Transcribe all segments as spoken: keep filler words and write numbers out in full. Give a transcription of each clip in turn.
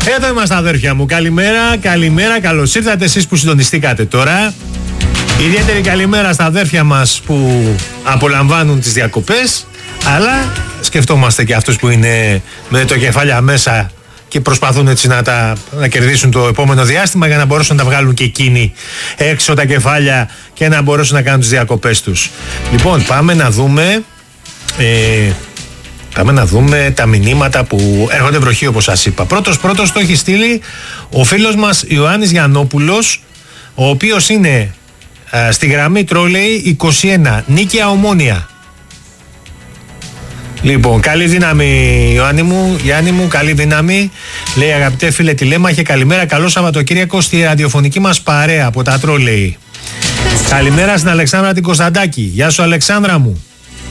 Εδώ είμαστε, αδέρφια μου. Καλημέρα, καλημέρα, καλώς ήρθατε εσείς που συντονιστήκατε τώρα. Ιδιαίτερη καλημέρα στα αδέρφια μας που απολαμβάνουν τις διακοπές. Αλλά σκεφτόμαστε και αυτούς που είναι με το κεφάλια μέσα και προσπαθούν έτσι να, τα, να κερδίσουν το επόμενο διάστημα για να μπορέσουν να τα βγάλουν και εκείνοι έξω τα κεφάλια και να μπορέσουν να κάνουν τις διακοπές τους. Λοιπόν, πάμε να δούμε... Ε, Πάμε να δούμε τα μηνύματα που έρχονται βροχή, όπως σας είπα. Πρώτος πρώτος το έχει στείλει ο φίλος μας Ιωάννης Γιαννόπουλος, ο οποίος είναι α, στη γραμμή τρόλεϊ είκοσι ένα, Νίκαια Ομόνια. Λοιπόν, καλή δύναμη Ιωάννη μου, Γιάννη μου, καλή δύναμη. Λέει, αγαπητέ φίλε τηλέμαχε, καλημέρα, καλό Σαββατοκύριακο στη ραδιοφωνική μας παρέα από τα τρόλεϊ. Καλημέρα στην Αλεξάνδρα την Κωνσταντάκη. Γεια σου Αλεξάνδρα μου.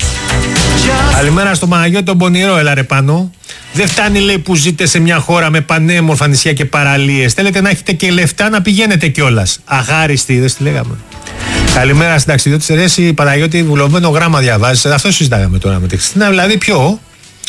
Καλημέρα στον Παναγιώτη τον Πονηρό, έλα ρε πάνω. Δεν φτάνει, λέει, που ζείτε σε μια χώρα με πανέμορφα νησιά και παραλίες. Θέλετε να έχετε και λεφτά να πηγαίνετε κιόλας. Αχάριστοι, δεν στη λέγαμε. Καλημέρα στην ταξιδιώτη Ρέση, Παναγιώτη, βουλωμένο γράμμα διαβάζεις. Αυτό συζητάγαμε τώρα με τη Χριστίνα. Δηλαδή, ποιο,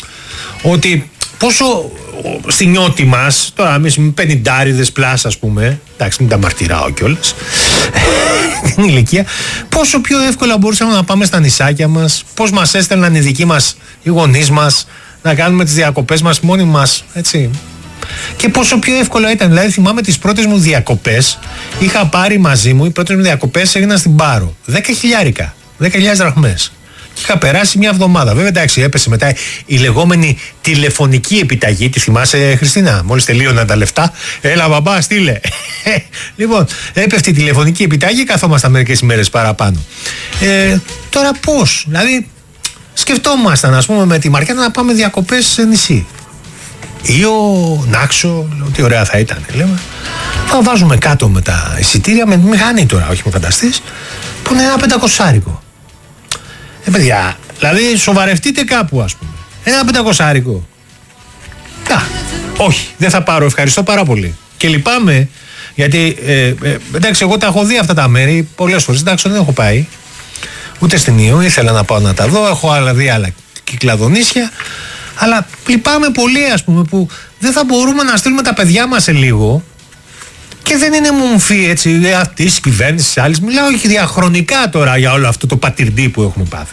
ότι πόσο στη νιώτη μας, τώρα εμείς πενηντάριδες πλάς, ας πούμε, εντάξει, μην τα μαρτυράω κιόλας, την ηλικία, πόσο πιο εύκολα μπορούσαμε να πάμε στα νησάκια μας, πώς μας έστελναν οι δικοί μας, οι γονείς μας, να κάνουμε τις διακοπές μας μόνοι μας, έτσι. Και πόσο πιο εύκολα ήταν. Δηλαδή, θυμάμαι τις πρώτες μου διακοπές, είχα πάρει μαζί μου, οι πρώτες μου διακοπές έγιναν στην Πάρο. δέκα χιλιάρικα, δέκα χιλιάδες δραχμές. Και είχα περάσει μια εβδομάδα. Βέβαια, εντάξει, έπεσε μετά η λεγόμενη τηλεφωνική επιταγή. Τη θυμάσαι, Χριστίνα? Μόλις τελείωναν τα λεφτά, έλα μπαμπά, στείλε. Λοιπόν, έπεφτε η τηλεφωνική επιταγή, καθόμασταν μερικές ημέρες παραπάνω. Ε, τώρα πώς? Δηλαδή, σκεφτόμασταν, ας πούμε, με τη Μαριάννα να πάμε διακοπές σε νησί. Ή ο Νάξο, τι ωραία θα ήταν, λέμε. Θα βάζουμε κάτω με τα εισιτήρια, με μηχανή τώρα, όχι με φανταστείς, που είναι ένα πεντακοσάρικο. Ε, παιδιά, δηλαδή σοβαρευτείτε κάπου, ας πούμε. Ένα πεντακοσάρικο. Α, όχι, δεν θα πάρω, ευχαριστώ πάρα πολύ. Και λυπάμαι, γιατί, ε, ε, εντάξει, εγώ τα έχω δει αυτά τα μέρη πολλές φορές. Εντάξει, δεν έχω πάει, ούτε στην Ιω, ήθελα να πάω να τα δω, έχω άλλα δει άλλα κυκλαδονήσια. Αλλά λυπάμαι πολύ, ας πούμε, που δεν θα μπορούμε να στείλουμε τα παιδιά μας σε λίγο. Και δεν είναι μομφή, έτσι, αυτή τη κυβέρνηση άλλη. Μιλάω όχι διαχρονικά τώρα για όλο αυτό το πατυρντή που έχουμε πάθει.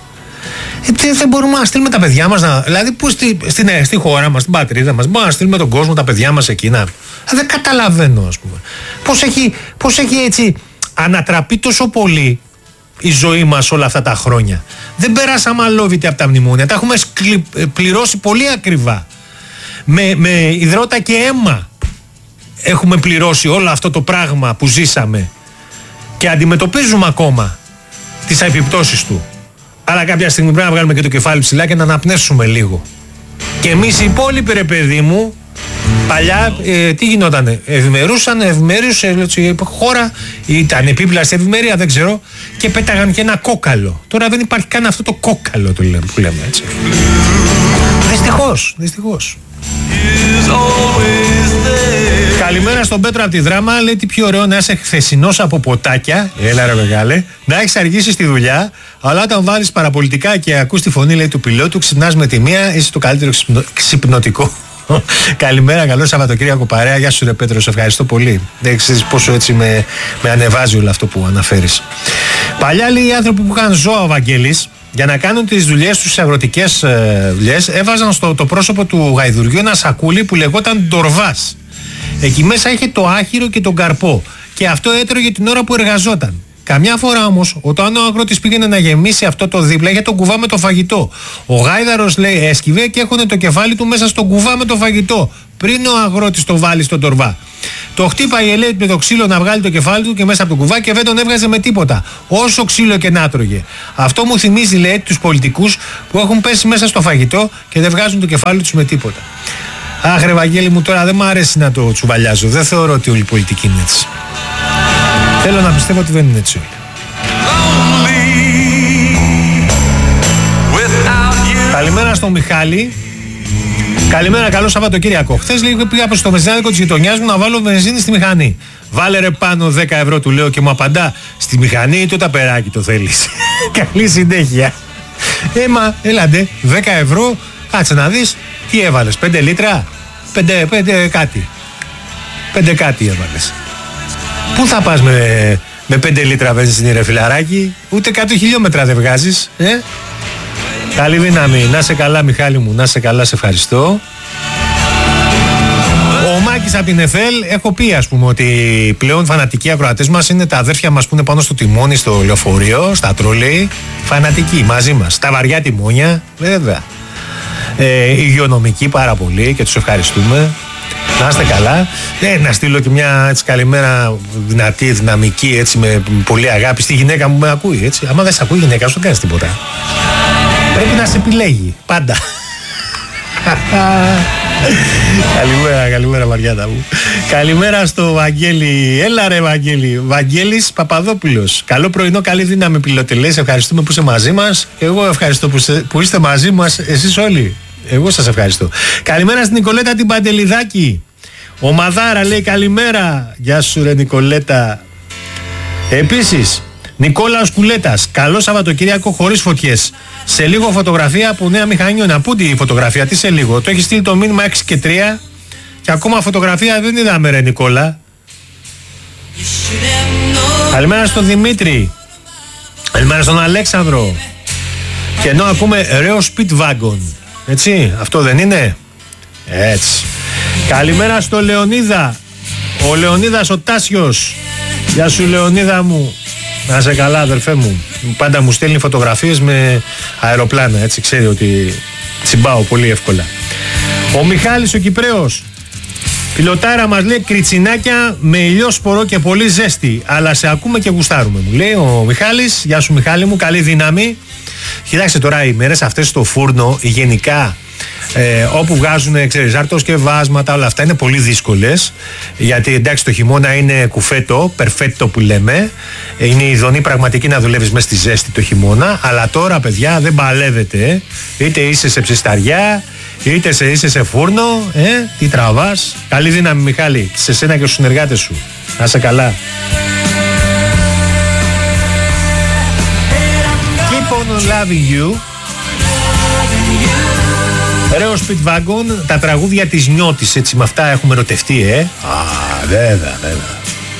Ε, δεν μπορούμε να στείλουμε τα παιδιά μας να. Δηλαδή, πού στη, στη, στη χώρα μας, στην πατρίδα μας, μπορούμε να στείλουμε τον κόσμο, τα παιδιά μας εκεί να. Δεν καταλαβαίνω, ας πούμε. Πώς έχει, πώς έχει έτσι ανατραπεί τόσο πολύ η ζωή μας όλα αυτά τα χρόνια. Δεν περάσαμε αλόβητη από τα μνημόνια. Τα έχουμε σκλη, πληρώσει πολύ ακριβά. Με, με υδρότα και αίμα έχουμε πληρώσει όλο αυτό το πράγμα που ζήσαμε και αντιμετωπίζουμε ακόμα τις επιπτώσεις του. Αλλά κάποια στιγμή πρέπει να βγάλουμε και το κεφάλι ψηλά και να αναπνέσουμε λίγο. Και εμείς οι υπόλοιποι, ρε παιδί μου, παλιά ε, τι γινότανε? Ευημερούσαν, ευημερούσε η χώρα, ήταν επίπλαστη ευημερία, δεν ξέρω, και πέταγαν και ένα κόκαλο. Τώρα δεν υπάρχει καν αυτό το κόκαλο που λέμε, που λέμε έτσι. Δυστυχώς, δυστυχώς. Καλημέρα στον Πέτρο από τη Δράμα. Λέει, τι πιο ωραίο να είσαι χθεσινός από ποτάκια. Έλα ρε μεγάλε. Να έχεις αργήσει στη δουλειά, αλλά όταν βάλεις παραπολιτικά και ακούς τη φωνή, λέει, του πιλότου, ξυπνάς με τη μία, είσαι το καλύτερο ξυπνοτικό. Καλημέρα, καλό Σαββατοκύριακο παρέα. Γεια σου ρε Πέτρο, σε ευχαριστώ πολύ. Δεν ξέρεις πόσο έτσι με, με ανεβάζει όλο αυτό που αναφέρεις. Παλιά, λέει, οι άνθρωποι που είχαν ζώα, ο Βαγγέλης, για να κάνουν τις δουλειές τους, τις αγροτικές ε, δουλειές, έβαζαν στο το πρόσωπο του γαϊδουριού ένα σακούλι που λεγόταν ντορβάς. Εκεί μέσα είχε το άχυρο και τον καρπό και αυτό έτρωγε την ώρα που εργαζόταν. Καμιά φορά όμως, όταν ο αγρότης πήγαινε να γεμίσει αυτό το δίπλα, είχε τον κουβά με το φαγητό. Ο γάιδαρος, λέει, έσκυβε και έχωνε το κεφάλι του μέσα στον κουβά με το φαγητό, πριν ο αγρότης το βάλει στον τορβά. Το χτύπαγε, λέει, με το ξύλο να βγάλει το κεφάλι του και μέσα από το κουβά και δεν τον έβγαζε με τίποτα, όσο ξύλο και να τρώγε. Αυτό μου θυμίζει, λέει, τους πολιτικούς που έχουν πέσει μέσα στο φαγητό και δεν βγάζουν το κεφάλι τους με τίποτα. Αχ, ρε Βαγγέλη μου, τώρα δεν μου αρέσει να το τσουβαλιάζω. Δεν θεωρώ ότι όλη η πολιτική είναι έτσι. Θέλω να πιστεύω ότι δεν είναι έτσι όλοι. Καλημέρα στον Μιχάλη. Καλημέρα, καλό Σαββατοκύριακο. Χθες λίγο πήγα στο μεζάδικο της γειτονιάς μου να βάλω βενζίνη στη μηχανή. Βάλε ρε πάνω δέκα ευρώ, του λέω, και μου απαντά, στη μηχανή ή το ταπεράκι το θέλεις? Καλή συνέχεια. Έμα, έλαντε, δέκα ευρώ, κάτσε να δεις, τι έβαλες, πέντε λίτρα? Πέντε, πέντε κάτι. Πέντε κάτι έβαλες. Πού θα πας με, με πέντε λίτρα βενζίνη ρε φιλαράκι? Ούτε κάτω χιλιόμετρα δεν βγάζεις, ε? Καλή δύναμη. Να σε καλά Μιχάλη μου, να σε καλά, σε ευχαριστώ. Ο Μάκης από την ΕΦΕΛ, έχω πει ας πούμε ότι πλέον φανατικοί ακροατές μας είναι τα αδέρφια μας που είναι πάνω στο τιμόνι, στο λεωφορείο, στα τρόλεϊ. Φανατικοί μαζί μας. Τα βαριά τιμόνια, βέβαια. Ε, υγειονομικοί πάρα πολύ και τους ευχαριστούμε. Να είστε καλά. Ε, να στείλω και μια έτσι, καλημέρα δυνατή, δυναμική, έτσι, με πολύ αγάπη στη γυναίκα μου με ακούει. Έτσι. Άμα δεν σε ακούει η γυναίκα σου, δεν κάνεις τίποτα. Πρέπει να σε επιλέγει πάντα. Καλημέρα, καλημέρα Μαριάτα μου. Καλημέρα στο Βαγγέλη. Έλα ρε Βαγγέλη. Βαγγέλης Παπαδόπουλος. Καλό πρωινό, καλή δύναμη πιλοτελές. Ευχαριστούμε που είσαι μαζί μας. Εγώ ευχαριστώ που, είστε, που είστε μαζί μας. Εσείς όλοι. Εγώ σας ευχαριστώ. Καλημέρα στην Νικολέτα την Παντελιδάκη. Ο Μαδάρα λέει καλημέρα. Γεια σου ρε Νικολέτα. Επίσης Νικόλαος Κουλέτας, καλό Σαββατοκύριακο χωρίς φωτιές. Σε λίγο φωτογραφία από Νέα Μηχανιώνα. Πού τη φωτογραφία, τι σε λίγο? Το έχει στείλει το μήνυμα έξι και τρία και ακόμα φωτογραφία δεν είδαμε ρε Νικόλα. Καλημέρα στον Δημήτρη. Καλημέρα στον Αλέξανδρο. Και ενώ ακούμε Ρέο Speedwagon. Έτσι, αυτό δεν είναι? Έτσι. Καλημέρα στο Λεωνίδα. Ο Λεωνίδας ο Τάσιος. Γεια σου Λεωνίδα μου. Να είσαι καλά αδερφέ μου. Πάντα μου στέλνει φωτογραφίες με αεροπλάνα. Έτσι ξέρει ότι τσιμπάω πολύ εύκολα. Ο Μιχάλης ο Κυπρέος. Πιλοτάρα μας λέει κριτσινάκια με ηλιόσπορο και πολύ ζέστη. Αλλά σε ακούμε και γουστάρουμε, μου λέει ο Μιχάλης. Γεια σου Μιχάλη μου, καλή δύναμη. Κοιτάξτε τώρα οι μέρες αυτές στο φούρνο γενικά ε, όπου βγάζουν ξέρεις αρτοσκευάσματα, όλα αυτά είναι πολύ δύσκολες, γιατί εντάξει το χειμώνα είναι κουφέτο, περφέτο που λέμε, είναι ειδονή πραγματική να δουλεύεις μέσα στη ζέστη το χειμώνα, αλλά τώρα παιδιά δεν παλεύετε, είτε είσαι σε ψισταριά είτε σε, είσαι σε φούρνο, ε, τι τραβάς. Καλή δύναμη Μιχάλη, σε σένα και στους συνεργάτες σου, να είσαι καλά. Keep on loving you. Ρέο Speedwagon, τα τραγούδια της Νιώτης, έτσι με αυτά έχουμε ερωτευτεί, ε. Α, βέβαια, βέβαια.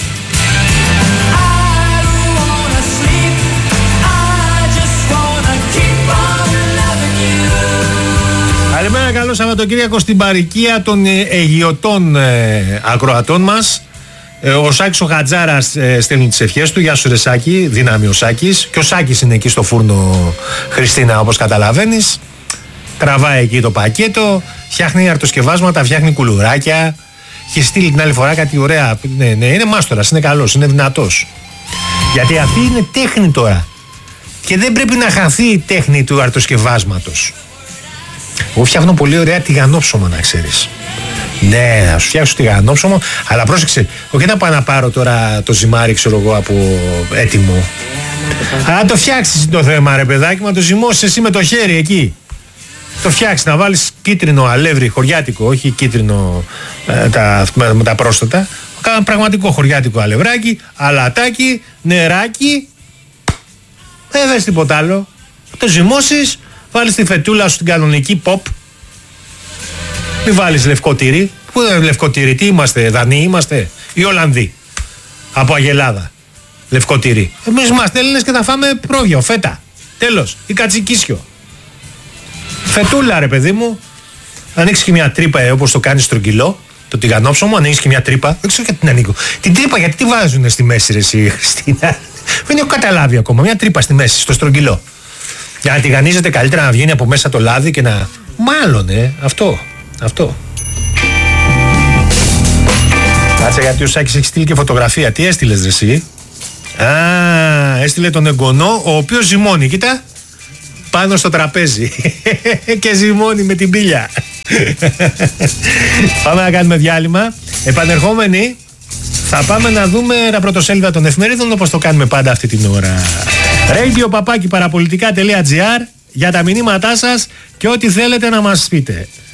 Καλημέρα, καλό Σαββατοκύριακο στην παροικία των αιγιωτών ε, ακροατών μας. Ε, ο Σάκης ο Χατζάρας ε, στέλνει τις ευχές του. Γεια σου ρε Σάκη, δύναμη ο Σάκης. Και ο Σάκης είναι εκεί στο φούρνο, Χριστίνα, όπως καταλαβαίνεις. Τραβάει εκεί το πακέτο, φτιάχνει αρτοσκευάσματα, φτιάχνει κουλουράκια. Έχει στείλει την άλλη φορά κάτι ωραία. Ναι, ναι, είναι μάστορας, είναι καλός, είναι δυνατός. Γιατί αυτή είναι τέχνη τώρα. Και δεν πρέπει να χαθεί η τέχνη του αρτοσκευάσματος. Εγώ φτιάχνω πολύ ωραία τηγανόψωμα, να ξέρεις. Ναι, να σου φτιάξω τηγανόψωμο, αλλά πρόσεξε, όχι να πάω να πάρω τώρα το ζυμάρι, ξέρω εγώ, από έτοιμο. Αν το φτιάξεις το θέμα, ρε παιδάκι, μα το ζυμώσεις εσύ με το χέρι εκεί. Το φτιάξεις, να βάλεις κίτρινο αλεύρι χωριάτικο, όχι κίτρινο ε, τα, με, με τα πρόσθετα. Κάνα πραγματικό χωριάτικο αλευράκι, αλατάκι, νεράκι. Δεν θες τίποτα άλλο. Το ζυμώσεις, βάλεις τη φετούλα σου στην κανονική pop. Μην βάλεις λευκό τυρί. Πού είναι λευκό τυρί, τι είμαστε, Δανείοι είμαστε ή Ολλανδοί? Από Αγελάδα. Λευκό τυρί. Εμείς είμαστε Έλληνες και θα φάμε πρόβιο, φέτα. Τέλος. Ή κατσικίσιο. Φετούλα, ρε παιδί μου. Ανοίξεις και μια τρύπα ε, όπως το κάνεις στρογγυλό, το τηγανόψωμο, ανοίξεις και μια τρύπα. Δεν ξέρω γιατί την ανοίγω. Την τρύπα γιατί τη βάζουν στη μέση, ρε εσύ, Χριστίνα? Δεν έχω καταλάβει ακόμα. Μια τρύπα στη μέση, στο στρογγυλό. Για να τηγανίζεται καλύτερα, να βγαίνει από μέσα το λάδι και να. Μάλλον, ε, αυτό. Αυτό. Κάτσε γιατί ο Σάκης έχει στείλει και φωτογραφία. Τι έστειλες, ρε εσύ? Α, έστειλε τον εγγονό, ο οποίος ζυμώνει. Κοίτα. Πάνω στο τραπέζι. Και ζυμώνει με την πύλια. Πάμε να κάνουμε διάλειμμα. Επανερχόμενοι θα πάμε να δούμε τα πρωτοσέλιδα των εφημερίδων, όπως το κάνουμε πάντα αυτή την ώρα. radio παπάκι παραπολιτικά τελεία τζι άρ για τα μηνύματά σας και ό,τι θέλετε να μας πείτε.